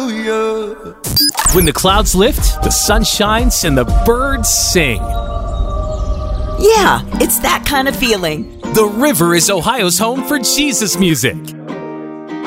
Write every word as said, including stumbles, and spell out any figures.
hallelujah. When the clouds lift, the sun shines, and the birds sing. Yeah, it's that kind of feeling. The river is Ohio's home for Jesus music.